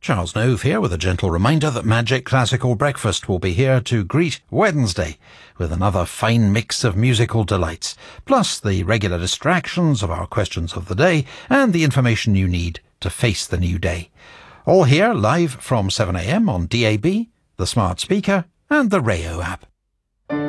Charles Nove here with a gentle reminder that Magic Classical Breakfast will be here to greet Wednesday with another fine mix of musical delights, plus the regular distractions of our questions of the day and the information you need to face the new day. All here live from 7 a.m. on DAB, the smart speaker and the Rayo app.